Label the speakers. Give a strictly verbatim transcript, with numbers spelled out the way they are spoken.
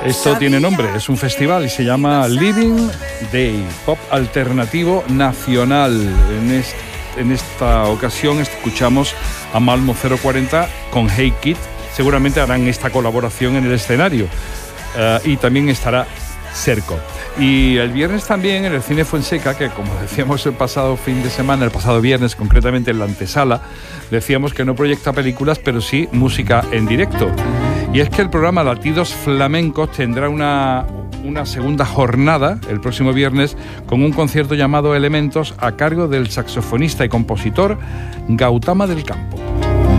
Speaker 1: Esto tiene nombre, es un festival y se llama Living Day, pop alternativo nacional. En, est en esta ocasión escuchamos a Malmo cero cuarenta con Hey Kid. Seguramente harán esta colaboración en el escenario. Uh, y también estará Cerco. Y el viernes también en el Cine Fuenseca, que como decíamos el pasado fin de semana, el pasado viernes concretamente en la antesala, decíamos que no proyecta películas, pero sí música en directo. Y es que el programa Latidos Flamencos tendrá una, una segunda jornada el próximo viernes con un concierto llamado Elementos a cargo del saxofonista y compositor Gautama del Campo.